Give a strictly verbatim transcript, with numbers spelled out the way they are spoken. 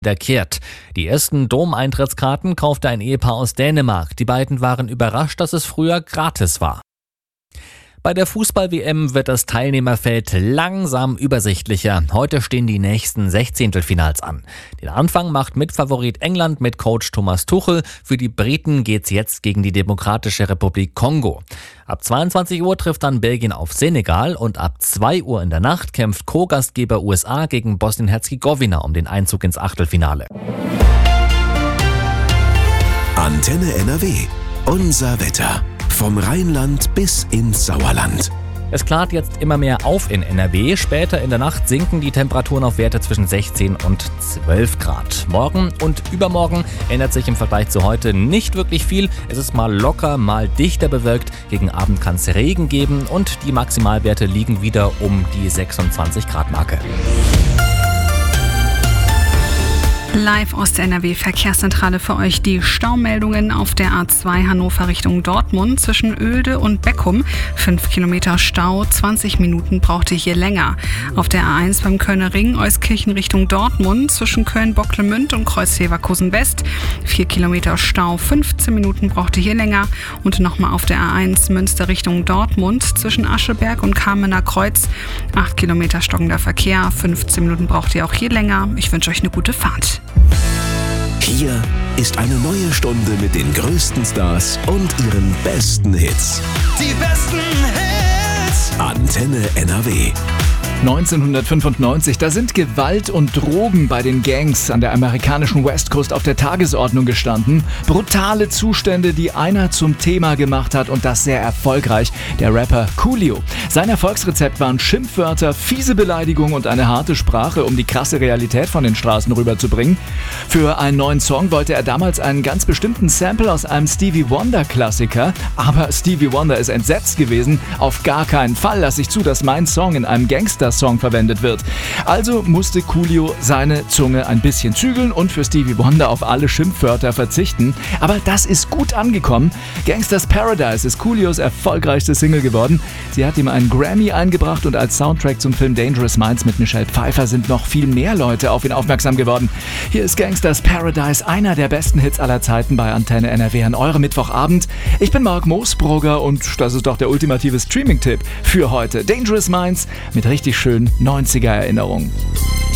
Kehrt. Die ersten Dom-Eintrittskarten kaufte ein Ehepaar aus Dänemark. Die beiden waren überrascht, dass es früher gratis war. Bei der Fußball-W M wird das Teilnehmerfeld langsam übersichtlicher. Heute stehen die nächsten Sechzehntelfinals an. Den Anfang macht Mitfavorit England mit Coach Thomas Tuchel. Für die Briten geht's jetzt gegen die Demokratische Republik Kongo. Ab zweiundzwanzig Uhr trifft dann Belgien auf Senegal und ab zwei Uhr in der Nacht kämpft Co-Gastgeber U S A gegen Bosnien-Herzegowina um den Einzug ins Achtelfinale. Antenne N R W. Unser Wetter. Vom Rheinland bis ins Sauerland. Es klart jetzt immer mehr auf in N R W. Später in der Nacht sinken die Temperaturen auf Werte zwischen sechzehn und zwölf Grad. Morgen und übermorgen ändert sich im Vergleich zu heute nicht wirklich viel. Es ist mal locker, mal dichter bewölkt. Gegen Abend kann es Regen geben und die Maximalwerte liegen wieder um die sechsundzwanzig Grad Marke. Live aus der N R W-Verkehrszentrale für euch die Staumeldungen auf der A zwei Hannover Richtung Dortmund zwischen Oelde und Beckum. fünf Kilometer Stau, zwanzig Minuten braucht ihr hier länger. Auf der A eins beim Kölner Ring Euskirchen Richtung Dortmund zwischen Köln-Bocklemünd und Kreuz-Leverkusen West. vier Kilometer Stau, fünfzehn Minuten braucht ihr hier länger. Und nochmal auf der A eins Münster Richtung Dortmund zwischen Ascheberg und Kamener Kreuz. acht Kilometer stockender Verkehr, fünfzehn Minuten braucht ihr auch hier länger. Ich wünsche euch eine gute Fahrt. Hier ist eine neue Stunde mit den größten Stars und ihren besten Hits. Die besten Hits. Antenne N R W. neunzehnhundertfünfundneunzig, da sind Gewalt und Drogen bei den Gangs an der amerikanischen West Coast auf der Tagesordnung gestanden. Brutale Zustände, die einer zum Thema gemacht hat und das sehr erfolgreich, der Rapper Coolio. Sein Erfolgsrezept waren Schimpfwörter, fiese Beleidigungen und eine harte Sprache, um die krasse Realität von den Straßen rüberzubringen. Für einen neuen Song wollte er damals einen ganz bestimmten Sample aus einem Stevie Wonder Klassiker, aber Stevie Wonder ist entsetzt gewesen. Auf gar keinen Fall lasse ich zu, dass mein Song in einem Gangster Song verwendet wird. Also musste Coolio seine Zunge ein bisschen zügeln und für Stevie Wonder auf alle Schimpfwörter verzichten. Aber das ist gut angekommen. Gangsters Paradise ist Coolios erfolgreichste Single geworden. Sie hat ihm einen Grammy eingebracht und als Soundtrack zum Film Dangerous Minds mit Michelle Pfeiffer sind noch viel mehr Leute auf ihn aufmerksam geworden. Hier ist Gangsters Paradise, einer der besten Hits aller Zeiten bei Antenne N R W an eurem Mittwochabend. Ich bin Marc Moosbrugger und das ist doch der ultimative Streaming-Tipp für heute. Dangerous Minds mit richtig schön neunziger Erinnerungen.